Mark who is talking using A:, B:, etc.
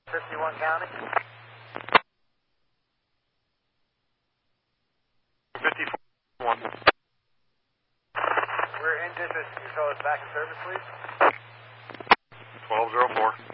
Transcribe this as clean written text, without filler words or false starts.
A: 51 County.
B: 51.
A: We're in business. Can you tell us back in service, please?
B: 1204.